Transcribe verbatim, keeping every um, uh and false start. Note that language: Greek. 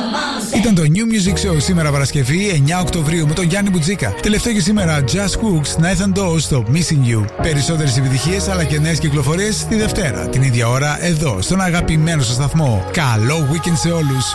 Ήταν το New Music Show σήμερα Παρασκευή εννιά Οκτωβρίου με τον Γιάννη Μπουτζίκα. Τελευταίο και σήμερα Just Cooks, Nathan Doe στο Missing You. Περισσότερες επιτυχίες αλλά και νέες κυκλοφορίες τη Δευτέρα την ίδια ώρα εδώ στον αγαπημένο σας σταθμό. Καλό weekend σε όλους.